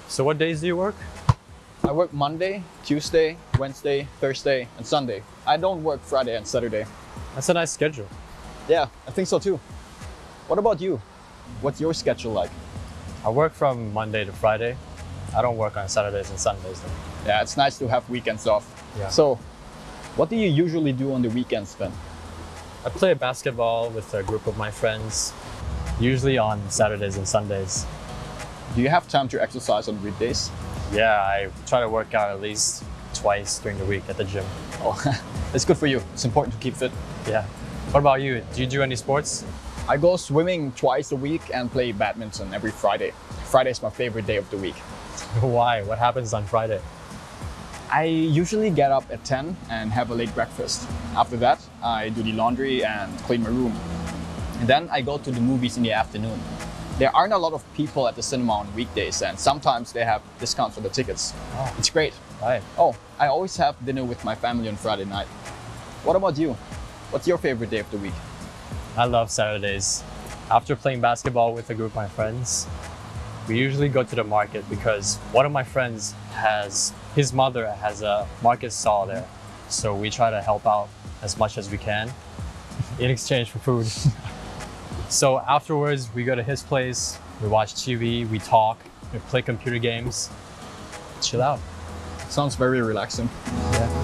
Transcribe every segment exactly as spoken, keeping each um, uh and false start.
So what days do you work? I work Monday, Tuesday, Wednesday, Thursday, and Sunday. I don't work Friday and Saturday. That's a nice schedule. Yeah, I think so too. What about you? What's your schedule like? I work from Monday to Friday. I don't work on Saturdays and Sundays though. Yeah, it's nice to have weekends off. Yeah. So, what do you usually do on the weekends then? I play basketball with a group of my friends, usually on Saturdays and Sundays. Do you have time to exercise on weekdays? Yeah, I try to work out at least twice during the week at the gym. Oh, it's good for you. It's important to keep fit. Yeah. What about you? Do you do any sports? I go swimming twice a week and play badminton every Friday. Friday is my favorite day of the week. Why? What happens on Friday? I usually get up at ten and have a late breakfast. After that, I do the laundry and clean my room. And then I go to the movies in the afternoon. There aren't a lot of people at the cinema on weekdays, and sometimes they have discounts for the tickets. Oh. It's great. Right. Oh, I always have dinner with my family on Friday night. What about you? What's your favorite day of the week? I love Saturdays. After playing basketball with a group of my friends, we usually go to the market because one of my friends has, his mother has a market stall there. So we try to help out as much as we can in exchange for food. So afterwards, we go to his place, we watch T V, we talk, we play computer games, chill out. Sounds very relaxing. Yeah.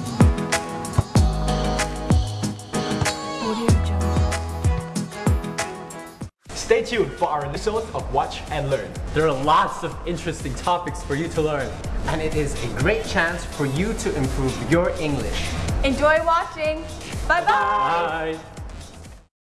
Stay tuned for our episodes of Watch and Learn. There are lots of interesting topics for you to learn. And it is a great chance for you to improve your English. Enjoy watching. Bye-bye. Bye.